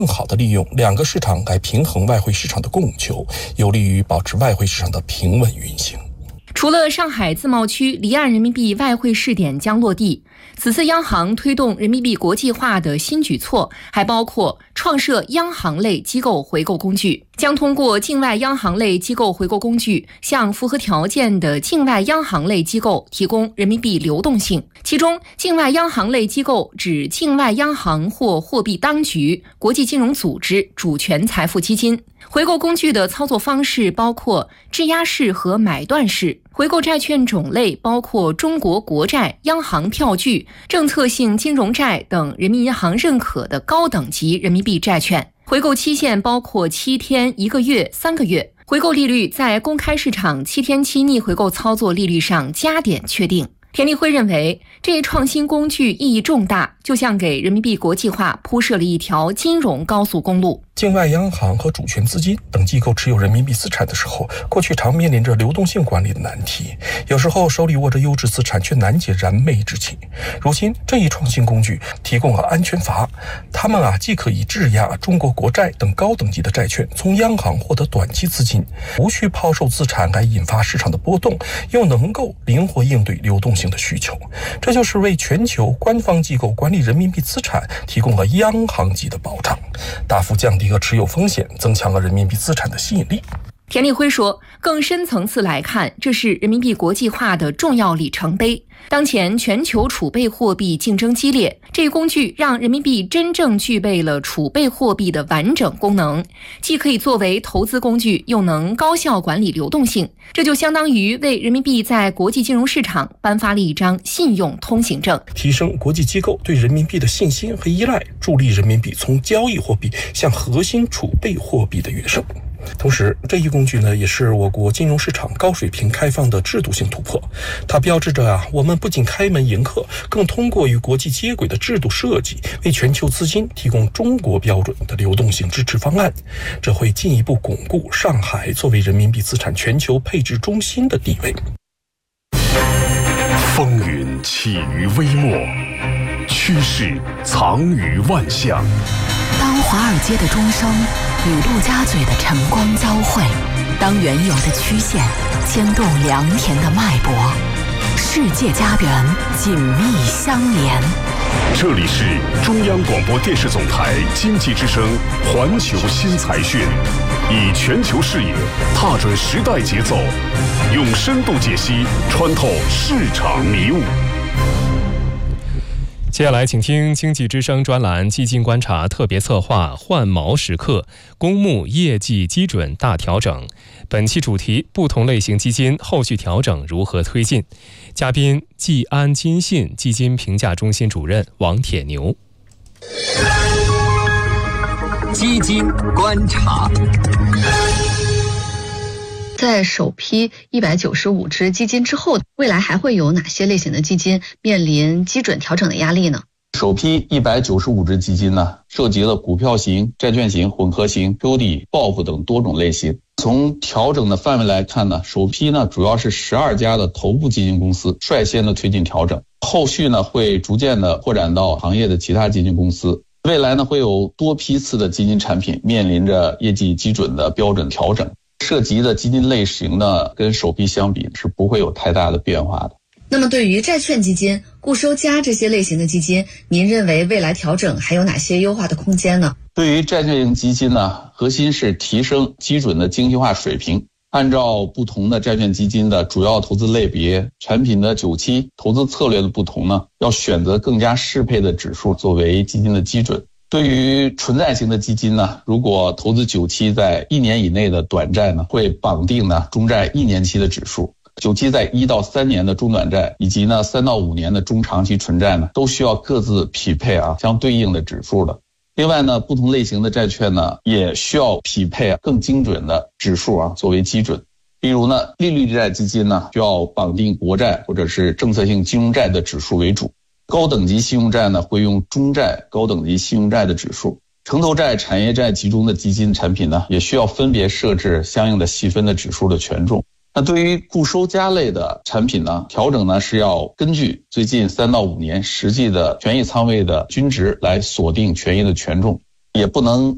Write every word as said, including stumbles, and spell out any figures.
更好地利用两个市场来平衡外汇市场的供求，有利于保持外汇市场的平稳运行。 除了上海自贸区离岸人民币外汇试点将落地，此次央行推动人民币国际化的新举措还包括创设央行类机构回购工具，将通过境外央行类机构回购工具向符合条件的境外央行类机构提供人民币流动性。其中，境外央行类机构指境外央行或货币当局、国际金融组织、主权财富基金。回购工具的操作方式包括质押式和买断式。回购债券种类包括中国国债、央行票据、政策性金融债等人民银行认可的高等级人民币债券。回购期限包括七天、一个月、三个月。回购利率在公开市场七天期逆回购操作利率上加点确定。田立辉认为，这一创新工具意义重大，就像给人民币国际化铺设了一条金融高速公路。 境外央行和主权资金等机构持有人民币资产的时候，过去常面临着流动性管理的难题，有时候手里握着优质资产却难解燃眉之急。如今这一创新工具提供了安全阀，他们啊既可以质押中国国债等高等级的债券，从央行获得短期资金，无需抛售资产来引发市场的波动，又能够灵活应对流动性的需求。这就是为全球官方机构管理人民币资产提供了央行级的保障，大幅降低了持有风险，增强了人民币资产的吸引力。 田立辉说，更深层次来看，这是人民币国际化的重要里程碑。当前全球储备货币竞争激烈，这一工具让人民币真正具备了储备货币的完整功能，既可以作为投资工具，又能高效管理流动性。这就相当于为人民币在国际金融市场颁发了一张信用通行证， 提升国际机构对人民币的信心和依赖，助力人民币从交易货币向核心储备货币的跃升。同时，这一工具呢，也是我国金融市场高水平开放的制度性突破。它标志着啊，我们不仅开门迎客，更通过与国际接轨的制度设计，为全球资金提供中国标准的流动性支持方案。这会进一步巩固上海作为人民币资产全球配置中心的地位。 风云起于微末，趋势藏于万象。 当华尔街的钟声与陆家嘴的晨光交汇，当原有的曲线牵动良田的脉搏，世界家园紧密相连。 这里是中央广播电视总台经济之声环球新财讯，以全球视野踏准时代节奏，用深度解析穿透市场迷雾。 接下来请听经济之声专栏基金观察特别策划换锚时刻，公募业绩基准大调整。本期主题：不同类型基金后续调整如何推进？嘉宾：季安金信基金评价中心主任王铁牛。 基金观察。 在首批一百九十五只基金之后，未来还会有哪些类型的基金面临基准调整的压力呢？ 首批一百九十五只基金呢，涉及了股票型、债券型、混合型、标的、报复等多种类型。从调整的范围来看呢，首批呢主要是十二家的头部基金公司率先的推进调整，后续呢会逐渐的扩展到行业的其他基金公司。未来呢会有多批次的基金产品面临着业绩基准的标准调整。涉及的基金类型呢，跟首批相比是不会有太大的变化的。 那么对于债券基金、固收加这些类型的基金，您认为未来调整还有哪些优化的空间呢？ 对于债券型基金呢，核心是提升基准的精细化水平，按照不同的债券基金的主要投资类别、产品的久期、投资策略的不同呢，要选择更加适配的指数作为基金的基准。对于纯债型的基金呢，如果投资久期在一年以内的短债呢，会绑定呢中债一年期的指数；久期在一到三年的中短债，以及呢三到五年的中长期纯债呢，都需要各自匹配啊相对应的指数的。另外呢，不同类型的债券呢，也需要匹配更精准的指数啊作为基准。比如呢，利率债基金呢，需要绑定国债或者是政策性金融债的指数为主。高等级信用债呢，会用中债、高等级信用债的指数。城投债、产业债集中的基金产品呢，也需要分别设置相应的细分的指数的权重。那对于固收加类的产品呢，调整呢是要根据最近三到五年实际的权益仓位的均值来锁定权益的权重，也不能